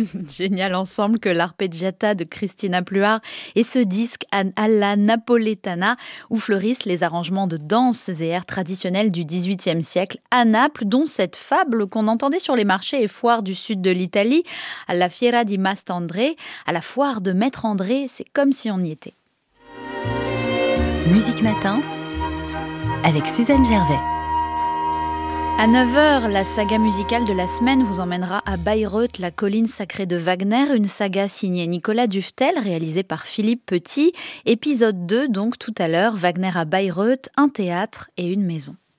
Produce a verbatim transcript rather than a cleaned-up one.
Génial ensemble que l'arpeggiata de Christina Pluart et ce disque à la Napoletana où fleurissent les arrangements de danse et airs traditionnels du dix-huitième siècle à Naples, dont cette fable qu'on entendait sur les marchés et foires du sud de l'Italie, à la Fiera di Mastandré, à la foire de Maître André, c'est comme si on y était. Musique Matin avec Suzanne Gervais. À neuf heures, la saga musicale de la semaine vous emmènera à Bayreuth, la colline sacrée de Wagner, une saga signée Nicolas Duftel, réalisée par Philippe Petit. Épisode deux, donc tout à l'heure, Wagner à Bayreuth, un théâtre et une maison.